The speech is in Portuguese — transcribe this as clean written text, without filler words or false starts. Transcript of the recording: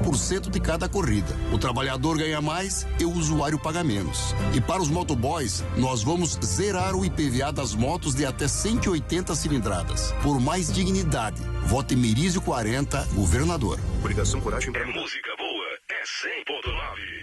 10% de cada corrida. O trabalhador ganha mais e o usuário paga menos. E para os motoboys, nós vamos zerar o IPVA das motos de até 180 cilindradas. Por mais dignidade, vote Mirízio 40, governador. Obrigação, coragem para música boa, é 100.9.